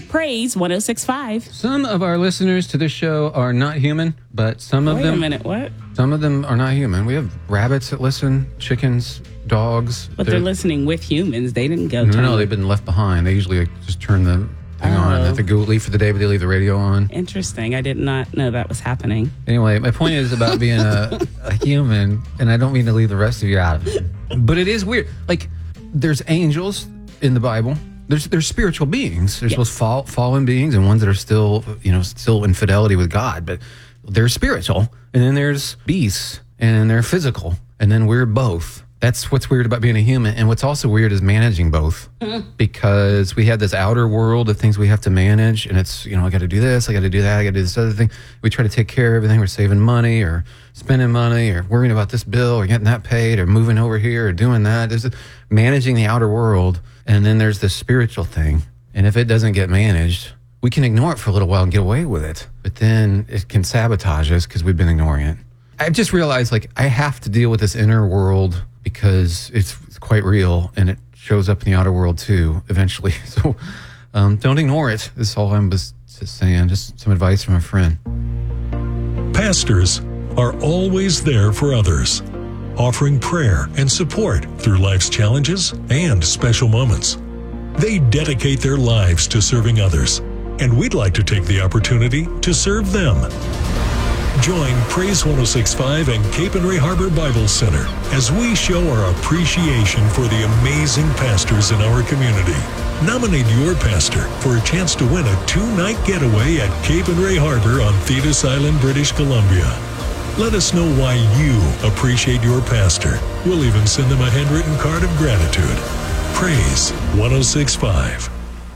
Praise 106.5. Some of our listeners to this show are not human, but some of them... Wait a minute, what? Some of them are not human. We have rabbits that listen, chickens, dogs. But they're listening with humans. They didn't go... No, they've been left behind. They usually just turn the thing on and they go leave for the day, but they leave the radio on. Interesting. I did not know that was happening. Anyway, my point is about being a human, and I don't mean to leave the rest of you out of it. But it is weird. Like, there's angels in the Bible. There's spiritual beings. There's those fallen beings and ones that are still in fidelity with God, but they're spiritual. And then there's beasts, and they're physical, and then we're both. That's what's weird about being a human. And what's also weird is managing both, because we have this outer world of things we have to manage, and it's, I got to do this, I got to do that, I got to do this other thing. We try to take care of everything. We're saving money or spending money or worrying about this bill or getting that paid or moving over here or doing that. There's managing the outer world, and then there's the spiritual thing. And if it doesn't get managed, we can ignore it for a little while and get away with it. But then it can sabotage us because we've been ignoring it. I've just realized, I have to deal with this inner world because it's quite real, and it shows up in the outer world too, eventually. So don't ignore it. That's all I'm just saying. Just some advice from a friend. Pastors are always there for others, offering prayer and support through life's challenges and special moments. They dedicate their lives to serving others, and we'd like to take the opportunity to serve them. Join Praise 106.5 and Cape and Ray Harbor Bible Center as we show our appreciation for the amazing pastors in our community. Nominate your pastor for a chance to win a 2-night getaway at Cape and Ray Harbor on Thetis Island, British Columbia. Let us know why you appreciate your pastor. We'll even send them a handwritten card of gratitude. Praise 106.5.